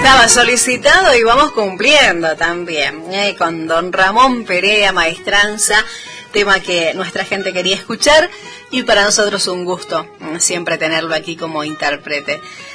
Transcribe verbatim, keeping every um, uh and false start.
Estaba solicitado y vamos cumpliendo también, ¿eh? Con don Ramón Perea, Maestranza, tema que nuestra gente quería escuchar y para nosotros un gusto siempre tenerlo aquí como intérprete.